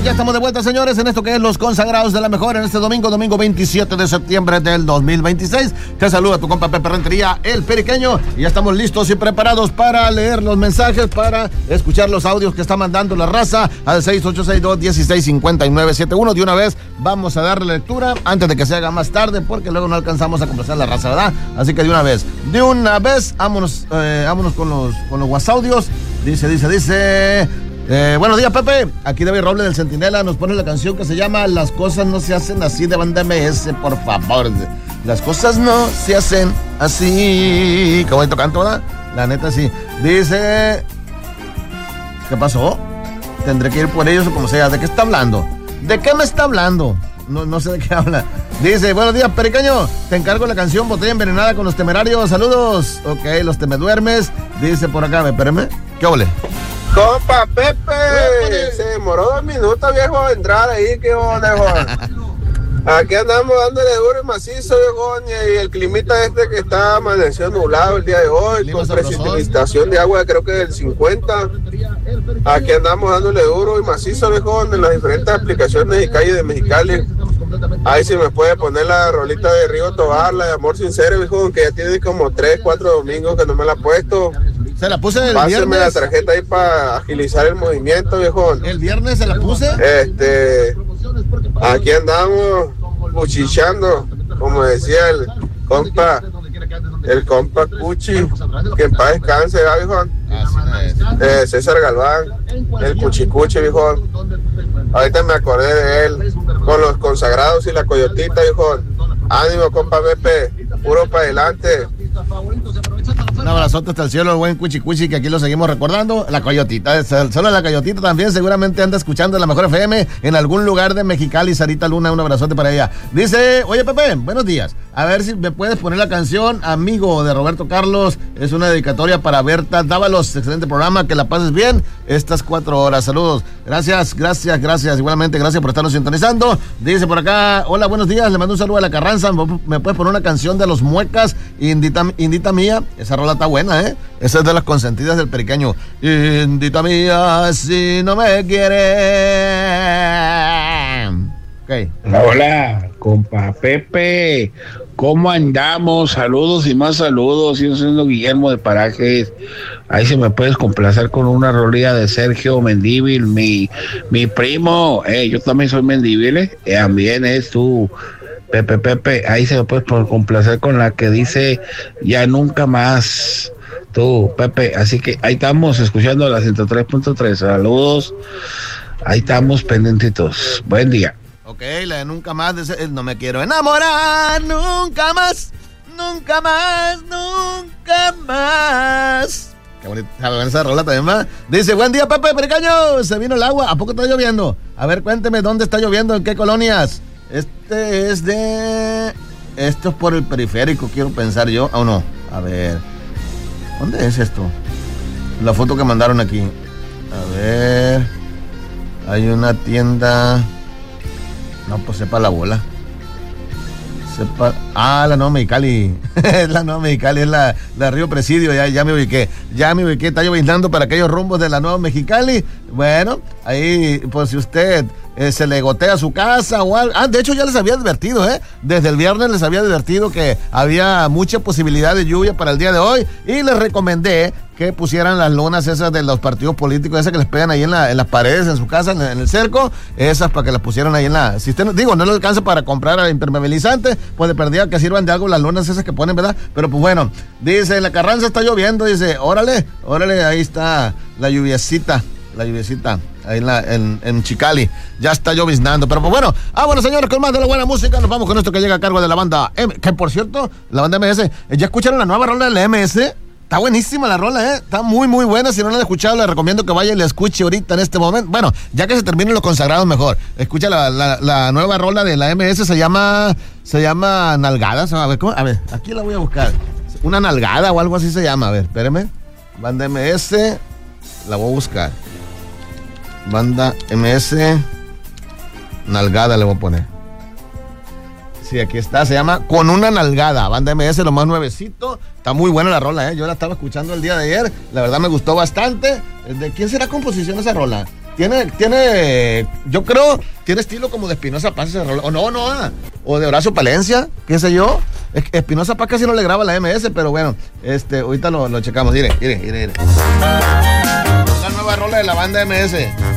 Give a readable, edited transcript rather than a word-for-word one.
ya estamos de vuelta, señores, en esto que es Los Consagrados de la Mejor, en este domingo 27 de septiembre del 2026. Te saluda tu compa Pepe Rentería, el Periqueño, y ya estamos listos y preparados para leer los mensajes, para escuchar los audios que está mandando la raza al 6862-165971. De una vez vamos a darle lectura antes de que se haga más tarde, porque luego no alcanzamos a complacer la raza, ¿verdad? Así que de una vez, vámonos con los WhatsAppios. Dice... buenos días, Pepe. Aquí David Robles del Centinela nos pone la canción que se llama Las cosas no se hacen así, de banda MS, por favor. Las cosas no se hacen así. Qué bonito canto, ¿verdad? La neta sí. Dice... ¿Qué pasó? Tendré que ir por ellos o como sea. ¿De qué está hablando? ¿De qué me está hablando? No sé de qué habla. Dice, buenos días, Periqueño. Te encargo la canción Botella Envenenada con Los Temerarios. Saludos. Ok, Los Temeduermes. Dice por acá, espérame. ¿Qué ole? Compa Pepe, se demoró 2 minutos, viejo, a entrar ahí, qué onda, viejo. Aquí andamos dándole duro y macizo, viejo, y el climita que está amaneció nublado el día de hoy, con precipitación de agua, creo que del 50. Aquí andamos dándole duro y macizo, viejo, en las diferentes aplicaciones y calles de Mexicali. Ahí se me puede poner la rolita de Río Tobar, la de Amor Sincero, viejo, que ya tiene como 3, 4 domingos que no me la he puesto. Se la puse el viernes. Pásenme la tarjeta ahí para agilizar el movimiento, viejón. El viernes se la puse. Aquí andamos cuchicheando, como decía el compa Cuchi, que en paz descanse, ¿verdad, viejón? César Galván, el Cuchicuchi, viejón. Ahorita me acordé de él, con Los Consagrados y la Coyotita, viejón. Ánimo, compa Pepe, puro para adelante. Un abrazote hasta el cielo, el buen Cuchicuchi, que aquí lo seguimos recordando. La Coyotita, solo la Coyotita también seguramente anda escuchando la Mejor FM en algún lugar de Mexicali. Sarita Luna, un abrazote para ella. Dice, oye Pepe, buenos días. A ver si me puedes poner la canción Amigo de Roberto Carlos. Es una dedicatoria para Berta Dávalos. Excelente programa, que la pases bien estas 4 horas. Saludos. Gracias. Igualmente, gracias por estarnos sintonizando. Dice por acá, hola, buenos días. Le mando un saludo a la Carranza. ¿Me puedes poner una canción de Los Muecas, Indita Mía? Esa rola está buena, ¿eh? Esa es de las consentidas del Periqueño. Indita mía, si no me quiere. Okay. Hola, compa Pepe. ¿Cómo andamos? Saludos y más saludos. Yo soy Guillermo de Parajes. Ahí se me puedes complacer con una rolilla de Sergio Mendívil, mi primo. Yo también soy Mendívil, también es tú. Pepe, ahí se me puede complacer con la que dice Ya Nunca Más, tú, Pepe. Así que ahí estamos escuchando la 103.3. Saludos, ahí estamos pendientitos. Buen día. Ok, la de Nunca Más, no me quiero enamorar, nunca más. Qué bonita esa rola también, va. Dice, buen día, Pepe Pericaño, se vino el agua, ¿a poco está lloviendo? A ver, cuénteme, ¿dónde está lloviendo? ¿En qué colonias? Esto es por el periférico, quiero pensar yo. ¿O no? A ver, ¿dónde es esto? La foto que mandaron aquí. A ver, hay una tienda. No, pues sepa la bola. La Nueva Mexicali. La Nueva Mexicali es la Río Presidio. Ya me ubiqué. Está lloviznando para aquellos rumbos de la Nueva Mexicali. Bueno, ahí, pues si usted se le gotea su casa o algo. De hecho ya les había advertido, desde el viernes les había advertido que había mucha posibilidad de lluvia para el día de hoy. Y les recomendé que pusieran las lonas esas de los partidos políticos, esas que les pegan ahí en las paredes, en su casa, en el cerco, esas para que las pusieran ahí en la cisterna. Digo, no les alcanza para comprar al impermeabilizante, pues de perdida que sirvan de algo las lonas esas que ponen, ¿verdad? Pero pues bueno, dice, en la Carranza está lloviendo, dice, órale, ahí está la lluviecita, ahí en Chicali, ya está lloviznando, pero pues bueno, bueno señores, con más de la buena música, nos vamos con esto que llega a cargo de la banda que por cierto, la banda MS, ¿ya escucharon la nueva rola de la MS? Está buenísima la rola, está muy muy buena. Si no la han escuchado, les recomiendo que vaya y la escuche ahorita en este momento. Bueno, ya que se terminen los consagrados mejor. Escucha la nueva rola de la MS, se llama Nalgadas. A ver, aquí la voy a buscar. Una nalgada o algo así se llama. A ver, espérame. Banda MS, la voy a buscar. Banda MS, Nalgada le voy a poner. Sí, aquí está, se llama Con una Nalgada, Banda MS, lo más nuevecito. Está muy buena la rola, yo la estaba escuchando el día de ayer, la verdad me gustó bastante. ¿De quién será composición esa rola? tiene, yo creo, tiene estilo como de Espinoza Paz ese rol, o de Horacio Palencia, qué sé yo. Espinoza Paz casi no le graba la MS, pero bueno, ahorita lo checamos, mire. La nueva rola de la banda MS.